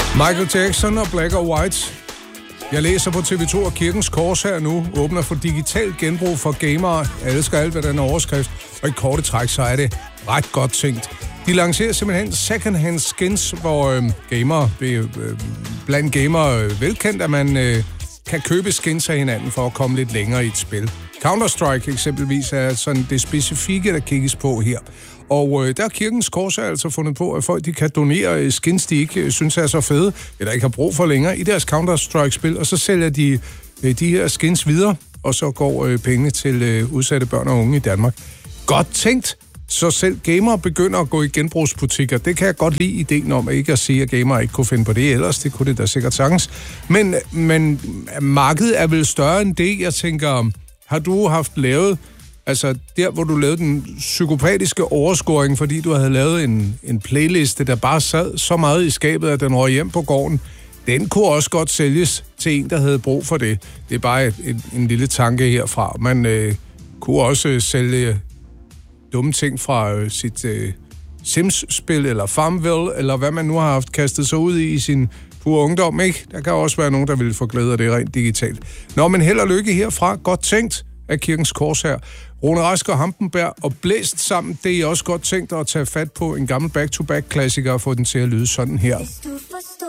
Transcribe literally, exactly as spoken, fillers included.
Michael Jackson og Black or White. Jeg læser på T V to, og Kirkens Korshær nu åbner for digital genbrug for gamere. Jeg elsker alt, hvad den er overskrift. Og i korte træk, så er det ret godt tænkt. De lancerer simpelthen second-hand skins, hvor øh, gamere, øh, blandt gamere øh, velkendt, at man øh, kan købe skins af hinanden for at komme lidt længere i et spil. Counter-Strike eksempelvis er sådan det specifikke, der kigges på her. Og øh, der har Kirkens Korshær altså fundet på, at folk de kan donere skins, de ikke øh, synes er så fede, eller ikke har brug for længere, i deres Counter-Strike-spil, og så sælger de øh, de her skins videre, og så går øh, penge til øh, udsatte børn og unge i Danmark. Godt tænkt, så selv gamere begynder at gå i genbrugsbutikker. Det kan jeg godt lide ideen om, ikke at sige, at gamere ikke kunne finde på det ellers. Det kunne det da sikkert sagtens. Men, men markedet er vel større end det. Jeg tænker, har du haft lavet, altså der, hvor du lavede den psykopatiske overscoring, fordi du havde lavet en, en playliste, der bare sad så meget i skabet, at den røg hjem på gården. Den kunne også godt sælges til en, der havde brug for det. Det er bare et, et, en lille tanke herfra. Man øh, kunne også øh, sælge dumme ting fra øh, sit øh, Sims-spil, eller Farmville, eller hvad man nu har haft kastet sig ud i i sin pure ungdom, ikke? Der kan også være nogen, der vil få glæde af det rent digitalt. Nå, men held og lykke herfra. Godt tænkt af Kirkens Korshær. Rune Rask og Hampenberg og Blæst sammen, det er også godt tænkt at tage fat på en gammel back-to-back-klassiker og få den til at lyde sådan her.